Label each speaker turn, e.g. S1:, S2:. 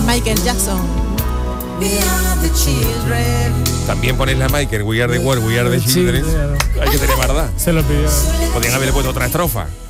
S1: Michael Jackson.
S2: También ponéis la Michael, We Are the World, We Are the Children. Hay que tener verdad.
S3: Se lo pidió.
S2: Podrían haberle puesto otra estrofa.